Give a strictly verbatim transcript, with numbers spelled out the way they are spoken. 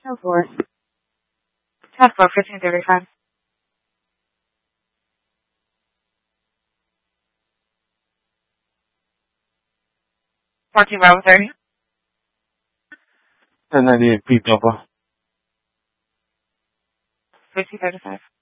ten four. ten four, fifteen thirty-five. fourteen Bravo thirty. ten ninety-eight Pete Delta. fifteen thirty-five.